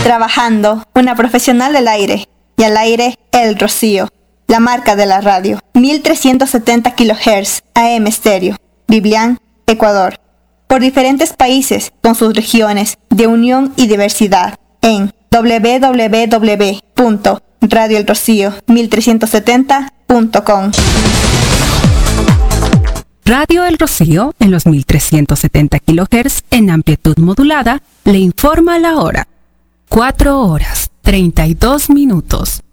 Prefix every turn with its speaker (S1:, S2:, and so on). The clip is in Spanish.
S1: Trabajando, una profesional del aire. Y al aire, El Rocío, la marca de la radio. 1370 kHz AM estéreo. Biblián, Ecuador. Por diferentes países con sus regiones de unión y diversidad. En www.radioelrocío1370.com.
S2: Radio El Rocío, en los 1370 kHz en amplitud modulada, le informa la hora. 4 horas, 32 minutos.